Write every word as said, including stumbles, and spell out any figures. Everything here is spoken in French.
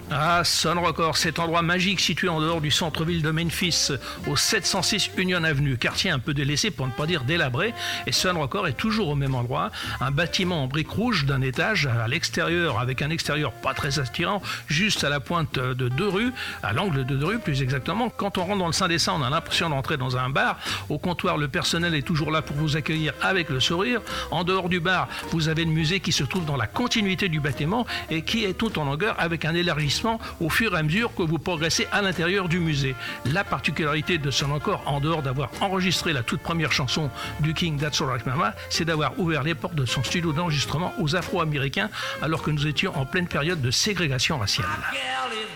Ah, Sun Record, cet endroit magique situé en dehors du centre-ville de Memphis, au sept cent six Union Avenue, quartier un peu délaissé pour ne pas dire délabré, et Sun Record est toujours au même endroit, un bâtiment en briques rouges d'un étage à l'extérieur, avec un extérieur pas très attirant, juste à la pointe de deux rues, à l'angle de deux rues plus exactement. Quand on rentre dans le sein des saints, on a l'impression d'entrer dans un bar. Au comptoir, le personnel est toujours là pour vous accueillir avec le sourire. En dehors du bar, vous avez le musée qui se trouve dans la continuité du bâtiment et qui est tout en longueur avec un élargissement au fur et à mesure que vous progressez à l'intérieur du musée. La particularité de Sun Record, en dehors d'avoir enregistré la toute première chanson du King That's Alright Mama, c'est d'avoir ouvert les portes de son studio d'enregistrement aux Afro-Américains alors que nous étions en pleine période de ségrégation raciale.